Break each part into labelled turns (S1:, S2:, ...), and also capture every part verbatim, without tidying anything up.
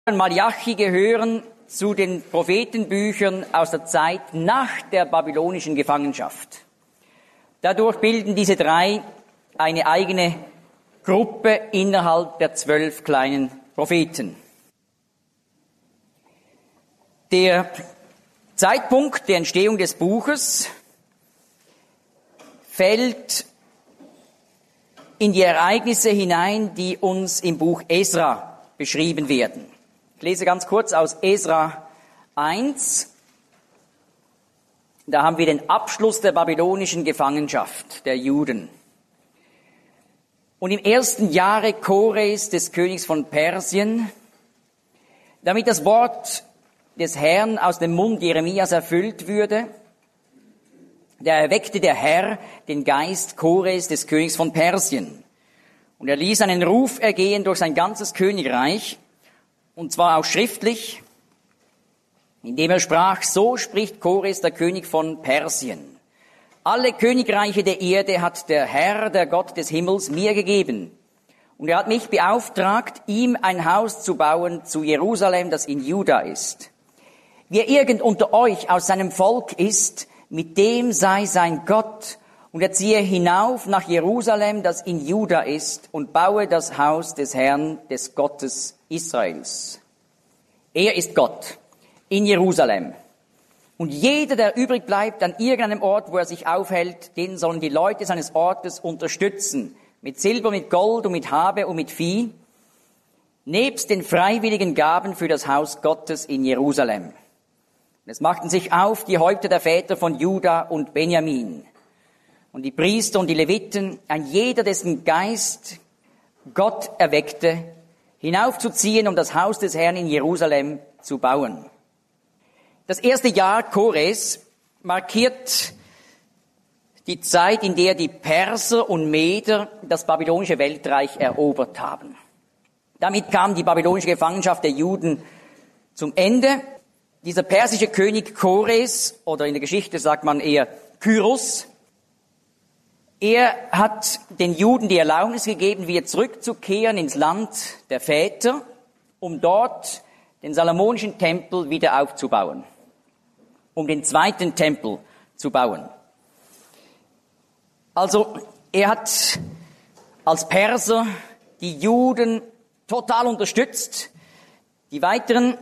S1: Malachi gehören zu den Prophetenbüchern aus der Zeit nach der babylonischen Gefangenschaft. Dadurch bilden diese drei eine eigene Gruppe innerhalb der zwölf kleinen Propheten. Der Zeitpunkt der Entstehung des Buches fällt in die Ereignisse hinein, die uns im Buch Esra beschrieben werden. Ich lese ganz kurz aus Esra eins. Da haben wir den Abschluss der babylonischen Gefangenschaft der Juden. Und im ersten Jahre Kores, des Königs von Persien, damit das Wort des Herrn aus dem Mund Jeremias erfüllt würde, da erweckte der Herr den Geist Kores, des Königs von Persien. Und er ließ einen Ruf ergehen durch sein ganzes Königreich, und zwar auch schriftlich, indem er sprach: So spricht Kores, der König von Persien. Alle Königreiche der Erde hat der Herr, der Gott des Himmels, mir gegeben. Und er hat mich beauftragt, ihm ein Haus zu bauen zu Jerusalem, das in Juda ist. Wer irgend unter euch aus seinem Volk ist, mit dem sei sein Gott, und er ziehe hinauf nach Jerusalem, das in Juda ist, und baue das Haus des Herrn, des Gottes Israels. Er ist Gott in Jerusalem. Und jeder, der übrig bleibt an irgendeinem Ort, wo er sich aufhält, den sollen die Leute seines Ortes unterstützen, mit Silber, mit Gold und mit Habe und mit Vieh, nebst den freiwilligen Gaben für das Haus Gottes in Jerusalem. Und es machten sich auf die Häupter der Väter von Juda und Benjamin und die Priester und die Leviten, ein jeder, dessen Geist Gott erweckte, hinaufzuziehen, um das Haus des Herrn in Jerusalem zu bauen. Das erste Jahr Kores markiert die Zeit, in der die Perser und Meder das babylonische Weltreich erobert haben. Damit kam die babylonische Gefangenschaft der Juden zum Ende. Dieser persische König Kores, oder in der Geschichte sagt man eher Kyros, er hat den Juden die Erlaubnis gegeben, wieder zurückzukehren ins Land der Väter, um dort den Salomonischen Tempel wieder aufzubauen, um den zweiten Tempel zu bauen. Also er hat als Perser die Juden total unterstützt. Die weiteren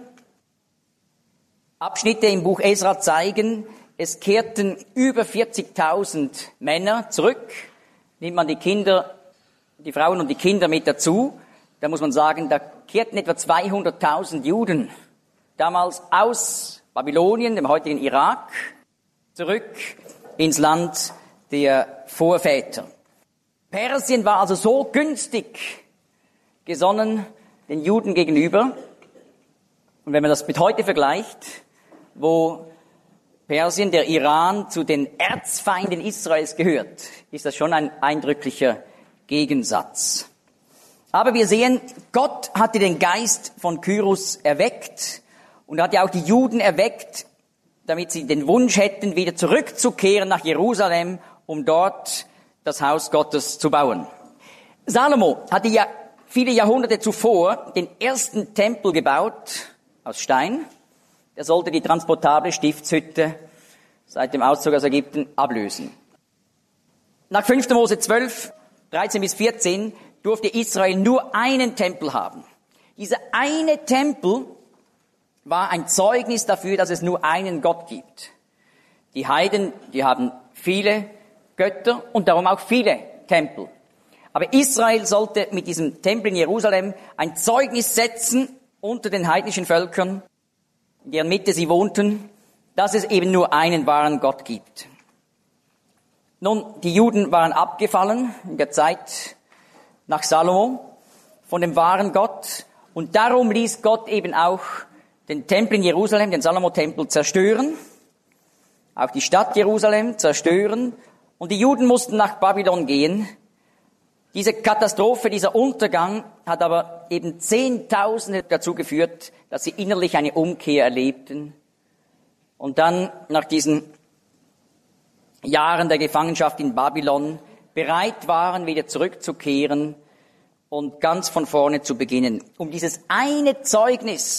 S1: Abschnitte im Buch Esra zeigen, es kehrten über vierzigtausend Männer zurück. Nimmt man die Kinder, die Frauen und die Kinder mit dazu, da muss man sagen, da kehrten etwa zweihunderttausend Juden damals aus Babylonien, dem heutigen Irak, zurück ins Land der Vorväter. Persien war also so günstig gesonnen den Juden gegenüber. Und wenn man das mit heute vergleicht, wo Persien, der Iran, zu den Erzfeinden Israels gehört, ist das schon ein eindrücklicher Gegensatz. Aber wir sehen, Gott hatte den Geist von Kyros erweckt und hat ja auch die Juden erweckt, damit sie den Wunsch hätten, wieder zurückzukehren nach Jerusalem, um dort das Haus Gottes zu bauen. Salomo hatte ja viele Jahrhunderte zuvor den ersten Tempel gebaut aus Stein. Er sollte die transportable Stiftshütte seit dem Auszug aus Ägypten ablösen. Nach fünfter Mose zwölf, dreizehn bis vierzehn durfte Israel nur einen Tempel haben. Dieser eine Tempel war ein Zeugnis dafür, dass es nur einen Gott gibt. Die Heiden, die haben viele Götter und darum auch viele Tempel. Aber Israel sollte mit diesem Tempel in Jerusalem ein Zeugnis setzen unter den heidnischen Völkern, in deren Mitte sie wohnten, dass es eben nur einen wahren Gott gibt. Nun, die Juden waren abgefallen in der Zeit nach Salomo von dem wahren Gott, und darum ließ Gott eben auch den Tempel in Jerusalem, den Salomo-Tempel, zerstören, auch die Stadt Jerusalem zerstören, und die Juden mussten nach Babylon gehen. Diese Katastrophe, dieser Untergang hat aber eben Zehntausende dazu geführt, dass sie innerlich eine Umkehr erlebten und dann nach diesen Jahren der Gefangenschaft in Babylon bereit waren, wieder zurückzukehren und ganz von vorne zu beginnen, um dieses eine Zeugnis